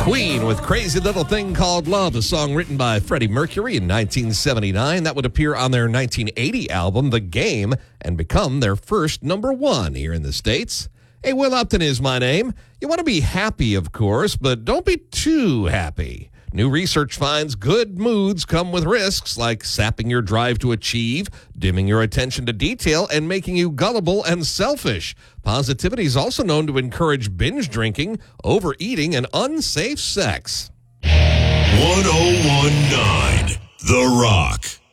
Queen with Crazy Little Thing Called Love, a song written by Freddie Mercury in 1979 that would appear on their 1980 album, The Game, and become their first number one here in the States. Hey, Will Upton is my name. You want to be happy, of course, but don't be too happy. New research finds good moods come with risks like sapping your drive to achieve, dimming your attention to detail, and making you gullible and selfish. Positivity is also known to encourage binge drinking, overeating, and unsafe sex. 1019 The Rock.